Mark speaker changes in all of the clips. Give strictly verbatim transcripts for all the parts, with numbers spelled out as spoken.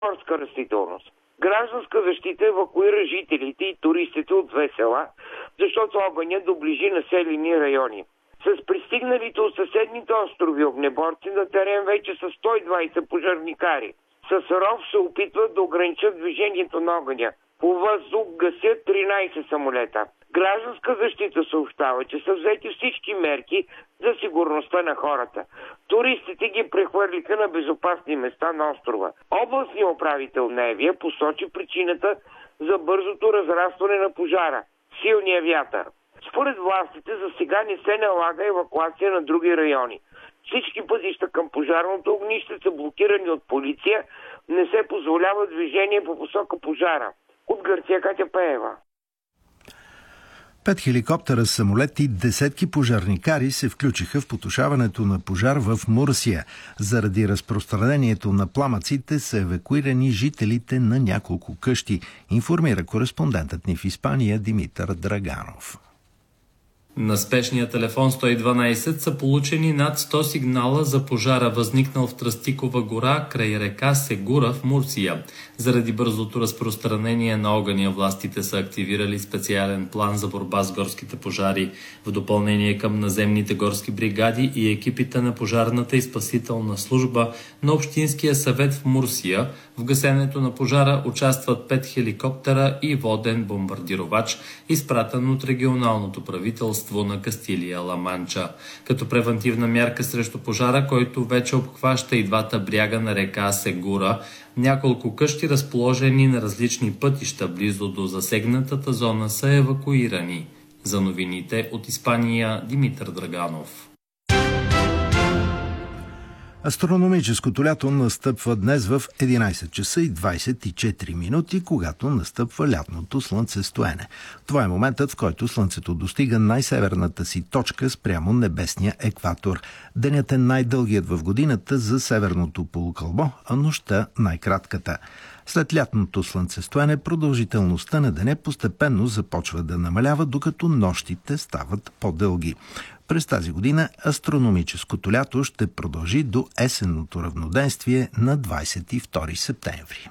Speaker 1: Горска растителност. Гражданска защита евакуира жителите и туристите от две села, защото огънят доближи населени райони. С пристигналите от съседните острови огнеборци на терен вече са сто и двадесет пожарникари. С ров се опитват да ограничат движението на огъня. По въздух гасят тринадесет самолета. Гражданска защита съобщава, че са взети всички мерки за сигурността на хората. Туристите ги прехвърлиха на безопасни места на острова. Областният управител на Евия посочи причината за бързото разрастване на пожара – силния вятър. Според властите за сега не се налага евакуация на други райони. Всички пътища към пожарното огнище са блокирани от полиция, не се позволява движение по посока пожара. От Гърция Катя Пеева.
Speaker 2: Пет хеликоптера, самолети и десетки пожарникари се включиха в потушаването на пожар в Мурсия. Заради разпространението на пламъците са евакуирани жителите на няколко къщи, информира кореспондентът ни в Испания Димитър Драганов.
Speaker 3: На спешния телефон сто и дванадесет са получени над сто сигнала за пожара, възникнал в Тръстикова гора край река Сегура в Мурсия. Заради бързото разпространение на огъня, властите са активирали специален план за борба с горските пожари. В допълнение към наземните горски бригади и екипите на пожарната и спасителна служба на Общинския съвет в Мурсия, в гасенето на пожара участват пет хеликоптера и воден бомбардировач, изпратен от регионалното правителство на Кастилия-Ла Манча. Като превантивна мярка срещу пожара, който вече обхваща и двата бряга на река Сегура, няколко къщи, разположени на различни пътища близо до засегнатата зона, са евакуирани. За новините от Испания Димитър Драганов.
Speaker 2: Астрономическото лято настъпва днес в единадесет часа и двадесет и четири минути, когато настъпва лятното слънцестоене. Това е моментът, в който слънцето достига най-северната си точка спрямо небесния екватор. Денят е най-дългият в годината за северното полукълбо, а нощта най-кратката. След лятното слънцестоене продължителността на деня постепенно започва да намалява, докато нощите стават по-дълги. През тази година астрономическото лято ще продължи до есенното равноденствие на двадесет и втори септември.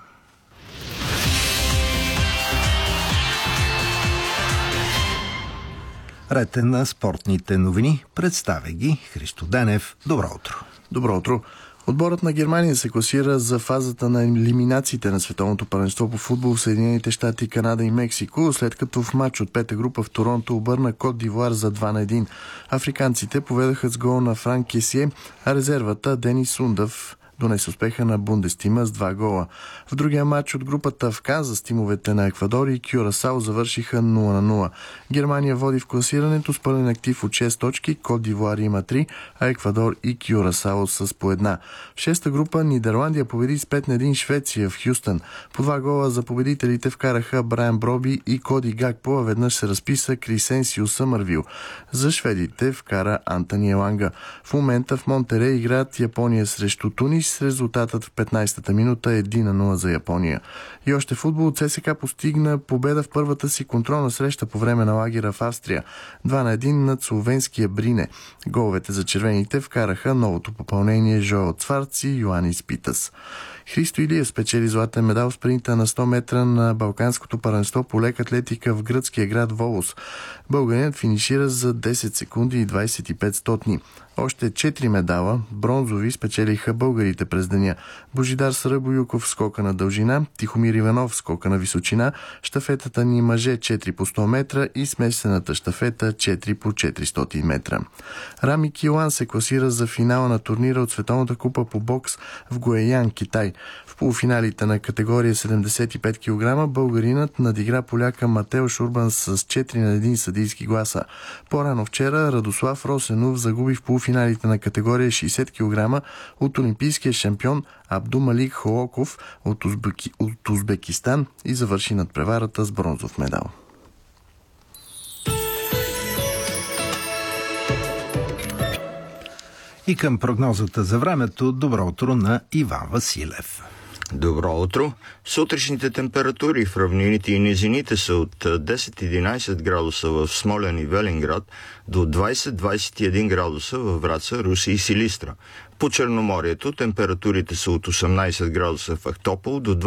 Speaker 2: Ред е на спортните новини. Представя ги Христо Денев. Добро утро.
Speaker 4: Добро утро. Отборът на Германия се класира за фазата на елиминациите на световното първенство по футбол в Съединените щати, Канада и Мексико, след като в матч от пета група в Торонто обърна Кот д'Ивуар за два на един. Африканците поведаха с гол на Франк Кесие, а резервата Денис Сундъв донесе успеха на Бундестима с два гола. В другия матч от групата в Канзас тимовете на Еквадор и Кюрасао завършиха нула на нула. Германия води в класирането с пълен актив от шест точки, Кот д'Ивуар има три, а Еквадор и Кюрасао с по една. В шеста група Нидерландия победи с пет на един Швеция в Хюстън. По два гола за победителите вкараха Брайан Броби и Коди Гакпо, а веднъж се разписа Крисенсио Съмървил. За шведите вкара Антони Еланга. В момента в Монтерей играят Япония срещу Тунис. Резултатът в петнадесета минута е един на нула за Япония. И още футбол. ЦСКА постигна победа в първата си контролна среща по време на лагера в Австрия. два на един над словенския Брине. Головете за червените вкараха новото попълнение Жоел Цварц и Йоанис Питас. Христо Илиев спечели златен медал в спринта на сто метра на Балканското първенство по лек атлетика в гръцкия град Волос. Българинът финишира за десет секунди и двадесет и пет стотни. Още четири медала, бронзови, спечелиха българите през деня. Божидар Сарабоюков скока на дължина, Тихомир Иванов скока на височина, щафетата ни мъже четири по сто метра и смесената щафета четири по четиристотин метра. Рами Килан се класира за финала на турнира от Световната купа по бокс в Гоеян, Китай. В полуфиналите на категория седемдесет и пет килограма българинът надигра поляка Матеуш Урбан с четири на един съдийски гласа. По-рано вчера Радослав Росенов загуби в полуфиналите на категория шейсет килограма от олимпийския шампион Абдумалик Холоков от, Узбеки... от Узбекистан и завърши надпреварата с бронзов медал.
Speaker 2: И към прогнозата за времето, добро утро на Иван Василев.
Speaker 5: Добро утро! Сутрешните температури в равнините и низините са от десет до единадесет градуса в Смолян и Велинград до двадесет до двадесет и един градуса в Враца, Русе и Силистра. По Черноморието температурите са от осемнадесет градуса в Ахтопол до